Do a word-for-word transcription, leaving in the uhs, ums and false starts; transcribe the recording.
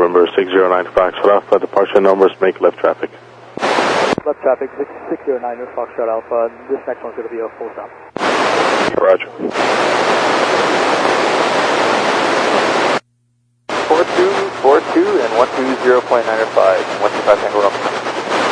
November six zero nine Foxtrot Alpha, departure numbers, make left traffic. Left traffic, six zero nine Foxtrot Alpha, this next one's going to be a full stop. Roger. four two, four two, and one two zero point nine five, one two five Tango Romeo.